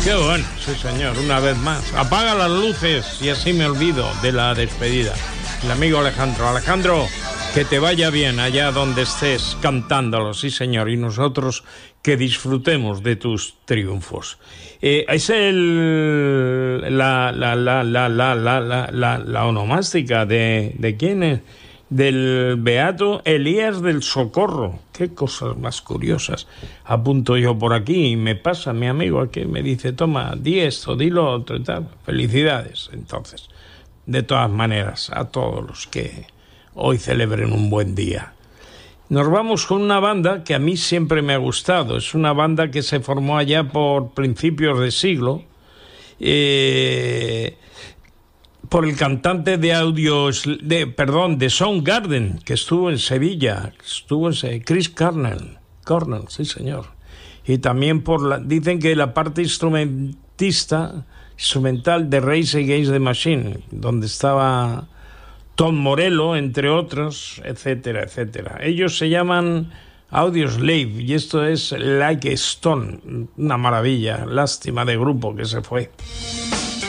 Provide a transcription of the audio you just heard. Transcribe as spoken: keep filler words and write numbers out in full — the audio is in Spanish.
Qué bueno, sí señor, una vez más. Apaga las luces y así me olvido de la despedida. El amigo Alejandro. Alejandro, que te vaya bien allá donde estés cantándolo, sí señor, y nosotros que disfrutemos de tus triunfos. Eh, es el la la la la la la la la, la onomástica de de quién es, del beato Elías del Socorro. Qué cosas más curiosas apunto yo por aquí y me pasa mi amigo aquí, me dice, toma, di esto, di lo otro y tal. Felicidades, entonces, de todas maneras, a todos los que hoy celebren un buen día. Nos vamos con una banda que a mí siempre me ha gustado. Es una banda que se formó allá por principios de siglo, eh, por el cantante de audio, de, perdón, de Soundgarden, que estuvo en Sevilla, estuvo en Chris Cornell, Cornell, sí señor. Y también por la, dicen que la parte instrumentista, instrumental de Rage Against the Machine, donde estaba Tom Morello, entre otros, etcétera, etcétera. Ellos se llaman Audioslave y esto es Like a Stone, una maravilla, lástima de grupo que se fue.